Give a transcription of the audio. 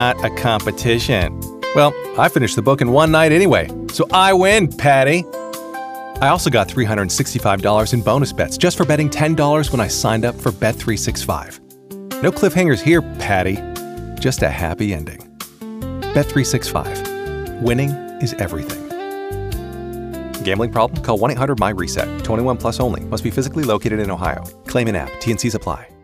not a competition. Well, I finished the book in one night anyway, so I win, Patty. I also got $365 in bonus bets just for betting $10 when I signed up for Bet365. No cliffhangers here, Patty. Just a happy ending. Bet365. Winning is everything. Gambling problem? Call 1-800-MY-RESET. 21 plus only. Must be physically located in Ohio. Claim in app. T&Cs apply.